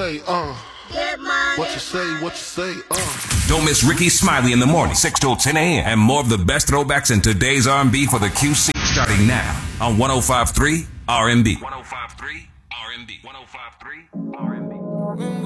say, What you say, Don't miss Ricky Smiley in the morning, 6 till 10 a.m. And more of the best throwbacks in today's R&B for the QC starting now on 105.3 R&B. 105.3 R&B. 105.3 R&B.